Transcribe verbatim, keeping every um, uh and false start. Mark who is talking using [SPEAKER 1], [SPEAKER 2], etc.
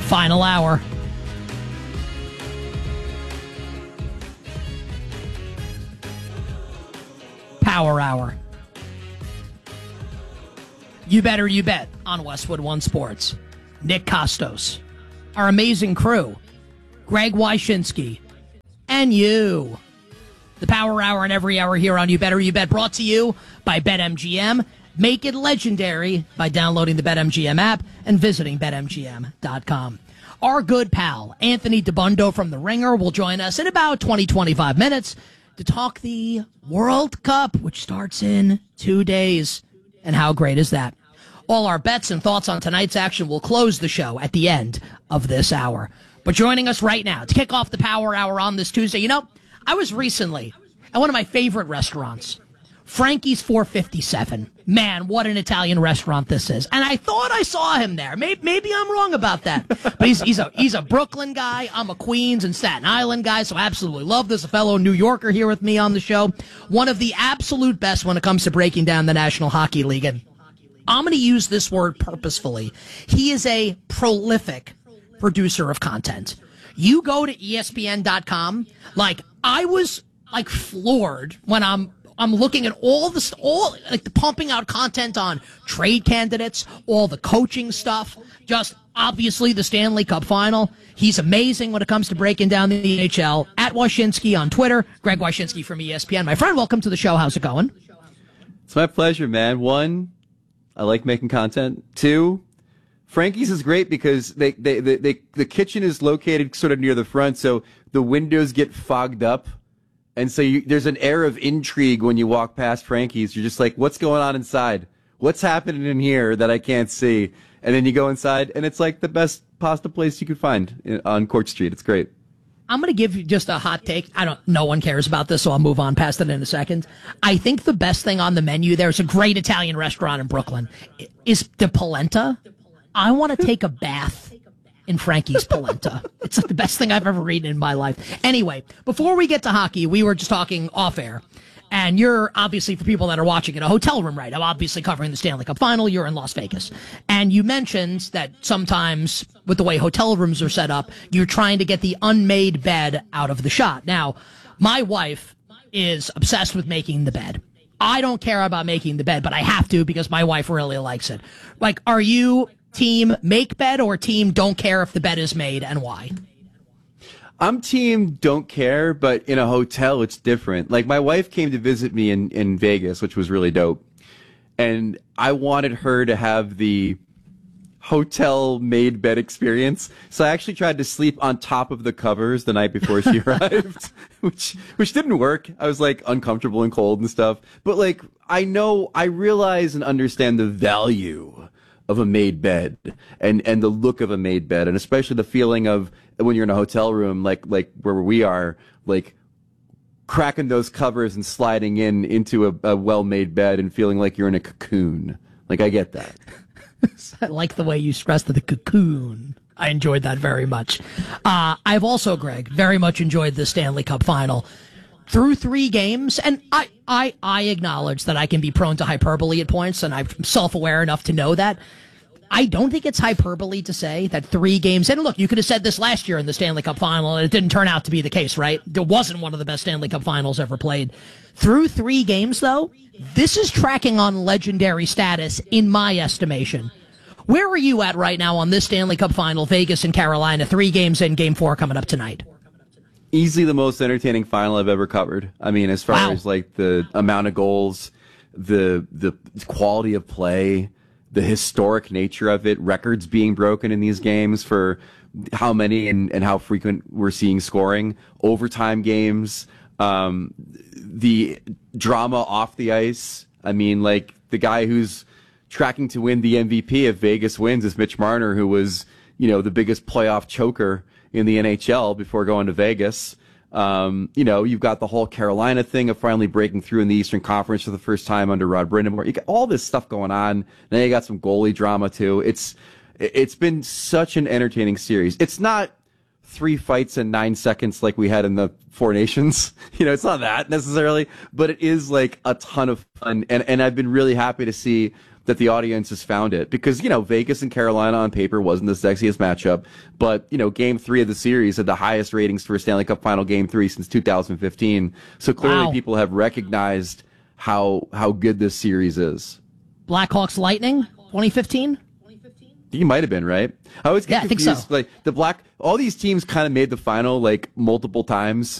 [SPEAKER 1] Final hour. Power hour. You better you bet on Westwood One Sports. Nick Kostos, our amazing crew, Greg Wyshynski, and you. The Power Hour and every hour here on You Better You Bet, brought to you by BetMGM. Make it legendary by downloading the BetMGM app and visiting Bet M G M dot com. Our good pal, Anthony DeBundo from The Ringer, will join us in about twenty, twenty-five minutes to talk the World Cup, which starts in two days. And how great is that? All our bets and thoughts on tonight's action will close the show at the end of this hour. But joining us right now to kick off the Power Hour on this Tuesday, you know, I was recently at one of my favorite restaurants, Frankie's four fifty-seven. Man, what an Italian restaurant this is. And I thought I saw him there. Maybe, maybe I'm wrong about that. But he's, he's, a, he's a Brooklyn guy. I'm a Queens and Staten Island guy, so absolutely love this. A fellow New Yorker here with me on the show. One of the absolute best when it comes to breaking down the National Hockey League. And I'm going to use this word purposefully. He is a prolific producer of content. You go to E S P N dot com. Like, I was like floored when I'm I'm looking at all the all like the pumping out content on trade candidates, all the coaching stuff, just obviously the Stanley Cup final. He's amazing when it comes to breaking down the N H L. At Wyshynski on Twitter, Greg Wyshynski from E S P N. My friend, welcome to the show. How's it going?
[SPEAKER 2] It's my pleasure, man. One, I like making content. Two, Frankie's is great because they, they, they, they the kitchen is located sort of near the front, so the windows get fogged up. And so you, there's an air of intrigue when you walk past Frankie's. You're just like, what's going on inside? What's happening in here that I can't see? And then you go inside, and it's like the best pasta place you could find in, on Court Street. It's great.
[SPEAKER 1] I'm going to give you just a hot take. I don't, no one cares about this, so I'll move on past it in a second. I think the best thing on the menu, there's a great Italian restaurant in Brooklyn, is the polenta. I want to take a bath in Frankie's polenta. It's like the best thing I've ever eaten in my life. Anyway, before we get to hockey, we were just talking off air. And you're obviously, for people that are watching, in a hotel room, right? I'm obviously covering the Stanley Cup final. You're in Las Vegas. And you mentioned that sometimes with the way hotel rooms are set up, you're trying to get the unmade bed out of the shot. Now, my wife is obsessed with making the bed. I don't care about making the bed, but I have to because my wife really likes it. Like, are you team make bed or team don't care if the bed is made, and why?
[SPEAKER 2] I'm team don't care, but in a hotel, it's different. Like, my wife came to visit me in, in Vegas, which was really dope. And I wanted her to have the hotel-made bed experience. So I actually tried to sleep on top of the covers the night before she arrived, which which didn't work. I was, like, uncomfortable and cold and stuff. But, like, I know, I realize and understand the value of a made bed and, and the look of a made bed, and especially the feeling of when you're in a hotel room, like, like where we are, like cracking those covers and sliding in into a, a well-made bed and feeling like you're in a cocoon. Like, I get that.
[SPEAKER 1] I like the way you stressed the cocoon. I enjoyed that very much. Uh, I've also, Greg, very much enjoyed the Stanley Cup final. Through three games, and I, I, I acknowledge that I can be prone to hyperbole at points, and I'm self-aware enough to know that. I don't think it's hyperbole to say that three games, and look, you could have said this last year in the Stanley Cup final, and it didn't turn out to be the case, right? It wasn't one of the best Stanley Cup finals ever played. Through three games, though, this is tracking on legendary status, in my estimation. Where are you at right now on this Stanley Cup final, Vegas and Carolina, three games in, game four coming up tonight?
[SPEAKER 2] Easily the most entertaining final I've ever covered. I mean, as far
[SPEAKER 1] wow.
[SPEAKER 2] as like the amount of goals, the the quality of play, the historic nature of it, records being broken in these games for how many and, and how frequent we're seeing scoring, overtime games, um, the drama off the ice. I mean, like, the guy who's tracking to win the M V P if Vegas wins is Mitch Marner, who was, you know, the biggest playoff choker in the N H L before going to Vegas. Um, you know, you've got the whole Carolina thing of finally breaking through in the Eastern Conference for the first time under Rod Brindamore. You got all this stuff going on. Then you got some goalie drama too. It's, it's been such an entertaining series. It's not three fights in nine seconds like we had in the Four Nations. You know, it's not that necessarily, but it is like a ton of fun. And, and I've been really happy to see that the audience has found it, because, you know, Vegas and Carolina on paper wasn't the sexiest matchup, but, you know, game three of the series had the highest ratings for a Stanley Cup final game three since two thousand fifteen. So clearly
[SPEAKER 1] Wow.
[SPEAKER 2] people have recognized how, how good this series is.
[SPEAKER 1] Blackhawks Lightning, twenty fifteen?
[SPEAKER 2] You might have been, right? I always get
[SPEAKER 1] Yeah, I think
[SPEAKER 2] confused.
[SPEAKER 1] so.
[SPEAKER 2] Like the black, all these teams kind of made the final like multiple times,